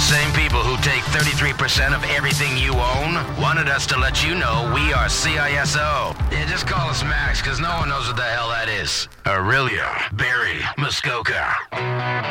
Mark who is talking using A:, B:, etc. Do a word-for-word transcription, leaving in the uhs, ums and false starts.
A: same people who take thirty-three percent of everything you own wanted us to let you know we are C I S O. Yeah, just call us Max, because no one knows what the hell that is. Aurelia, Barry, Muskoka.